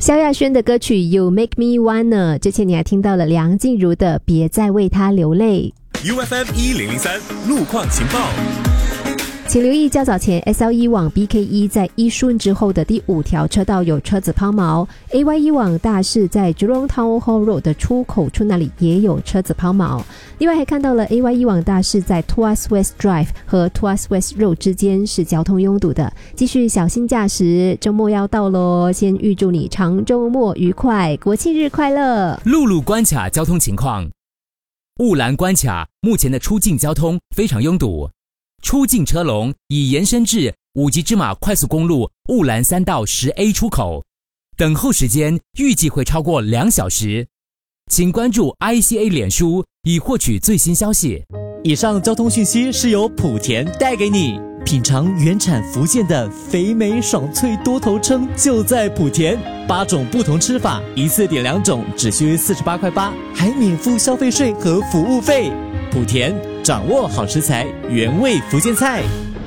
萧亚轩的歌曲 You Make Me Wanna， 之前你还听到了梁静茹的别再为他流泪。 UFM 1003路况情报， 请留意较早前 SL1 往 BK1 在一顺之后的第5条车道有车子抛锚， AY1 往大市在 Jurong Town Hall Road 的出口处那里也有车子抛锚。另外还看到了 AY1 往大市在 Tuas West Drive 和 Tuas West Road 之间是交通拥堵的，继续小心驾驶，周末要到咯，先预祝你长周末愉快，国庆日快乐。 陆路关卡交通情况，雾兰关卡目前的出境交通非常拥堵，出境车龙已延伸至5级芝马快速公路雾兰3道 10A 出口，等候时间预计会超过2小时，请关注 ICA 脸书以获取最新消息。 以上交通讯息是由莆田带给你，品尝原产福建的肥美爽脆多头称就在莆田，8种不同吃法，一次点2种只需48块8，还免付消费税和服务费。莆田掌握好食材，原味福建菜。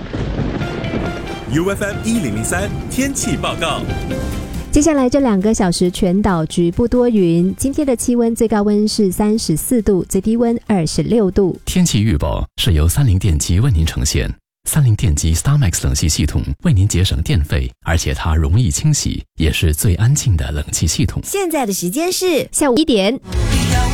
UFM 1003天气报告。 接下来这2个小时全岛局部多云，今天的气温最高温是34度，最低温26度。 天气预报是由30电机为您呈现。30电机 StarMax 冷气系统为您节省电费，而且它容易清洗，也是最安静的冷气系统。 现在的时间是下午1点。